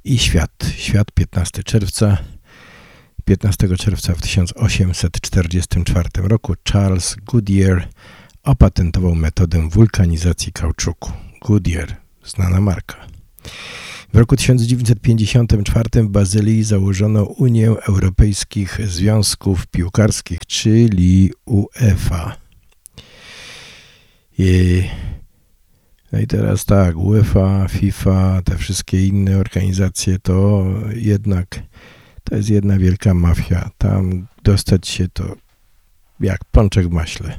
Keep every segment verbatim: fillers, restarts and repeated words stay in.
i Świat. Świat piętnastego czerwca. piętnastego czerwca w tysiąc osiemset czterdziestym czwartym roku Charles Goodyear opatentował metodę wulkanizacji kauczuku. Goodyear, znana marka. W roku tysiąc dziewięćset pięćdziesiątym czwartym w Bazylii założono Unię Europejskich Związków Piłkarskich, czyli UEFA. I, no i teraz tak, UEFA, FIFA, te wszystkie inne organizacje to jednak to jest jedna wielka mafia. Tam dostać się to jak pączek w maśle.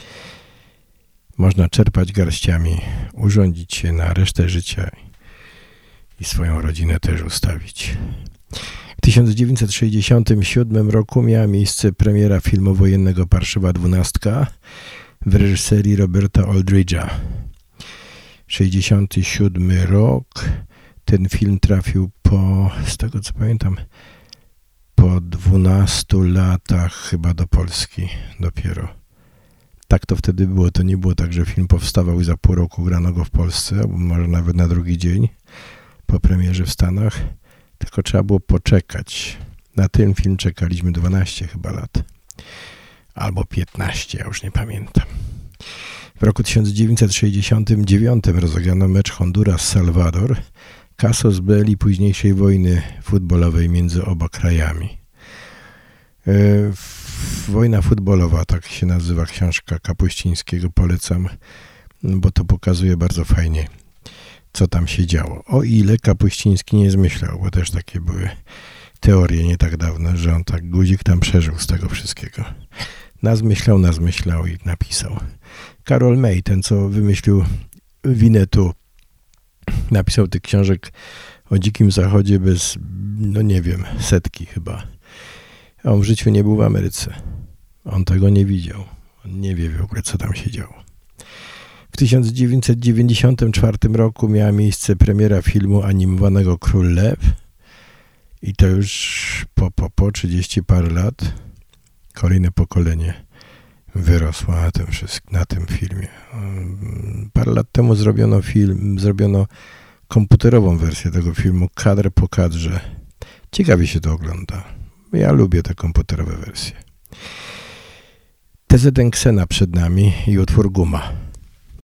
Można czerpać garściami, urządzić się na resztę życia i swoją rodzinę też ustawić. W tysiąc dziewięćset sześćdziesiątym siódmym roku miała miejsce premiera filmu wojennego Parszywa dwunastka w reżyserii Roberta Aldridge'a. sześćdziesiąty siódmy rok. Ten film trafił po, z tego co pamiętam, po dwunastu latach chyba do Polski dopiero. Tak to wtedy było. To nie było tak, że film powstawał i za pół roku grano go w Polsce, albo może nawet na drugi dzień po premierze w Stanach, tylko trzeba było poczekać. Na ten film czekaliśmy dwanaście chyba lat. Albo piętnaście, ja już nie pamiętam. W roku tysiąc dziewięćset sześćdziesiątym dziewiątym rozegrano mecz Honduras-Salwador, casus belli późniejszej wojny futbolowej między oba krajami. Wojna futbolowa, tak się nazywa książka Kapuścińskiego, polecam, bo to pokazuje bardzo fajnie, co tam się działo. O ile Kapuściński nie zmyślał, bo też takie były teorie nie tak dawno, że on tak guzik tam przeżył z tego wszystkiego. Nazmyślał, nazmyślał i napisał. Karol May, ten co wymyślił Winnetou, napisał tych książek o Dzikim Zachodzie bez, no nie wiem, setki chyba. A on w życiu nie był w Ameryce. On tego nie widział. On nie wie w ogóle, co tam się działo. W tysiąc dziewięćset dziewięćdziesiątym czwartym roku miała miejsce premiera filmu animowanego Król Lew. I to już po, po, po trzydzieści parę lat kolejne pokolenie wyrosło na tym, wszystkim, na tym filmie. Parę lat temu zrobiono film, zrobiono komputerową wersję tego filmu, kadr po kadrze. Ciekawie się to ogląda. Ja lubię te komputerowe wersje. T Z N Xena przed nami i utwór Guma.